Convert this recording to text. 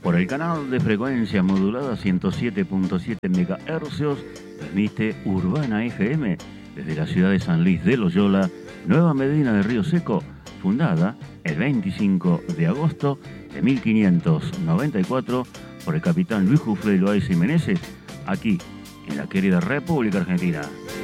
Por el canal de frecuencia modulada 107.7 MHz, transmite Urbana FM desde la ciudad de San Luis de Loyola, Nueva Medina de Río Seco, fundada el 25 de agosto de 1594 por el capitán Luis Jufré Loaiza y Meneses, aquí en la querida República Argentina.